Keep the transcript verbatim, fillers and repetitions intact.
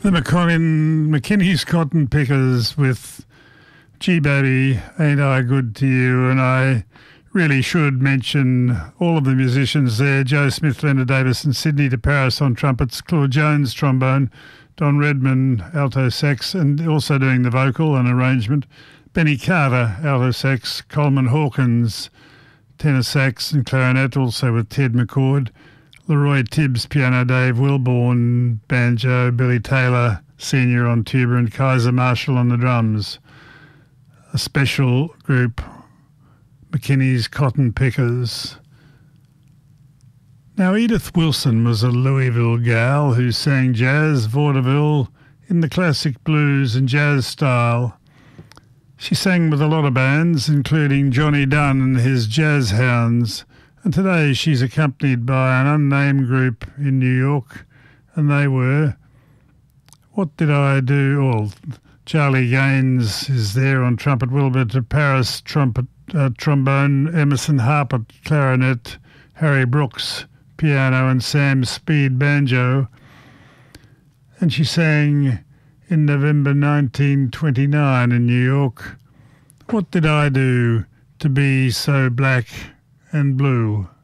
The McCollin, McKinney's Cotton Pickers with Gee Baby, Ain't I Good to You? And I really should mention all of the musicians there: Joe Smith, Leonard Davis and Sydney De Paris on trumpets, Claude Jones trombone, Don Redman alto sax and also doing the vocal and arrangement, Benny Carter alto sax, Coleman Hawkins tenor sax and clarinet, also with Ted McCord, Leroy Tibbs piano, Dave Wilborn banjo, Billy Taylor Senior on tuba and Kaiser Marshall on the drums. A special group, McKinney's Cotton Pickers. Now, Edith Wilson was a Louisville gal who sang jazz, vaudeville in the classic blues and jazz style. She sang with a lot of bands, including Johnny Dunn and his Jazz Hounds, and today she's accompanied by an unnamed group in New York, and they were What Did I Do? Well, Charlie Gaines is there on trumpet, Wilbur De Paris trumpet, uh, trombone, Emerson Harper clarinet, Harry Brooks piano and Sam Speed banjo. And she sang in November nineteen twenty-nine in New York, What Did I Do to Be So Black and Blue?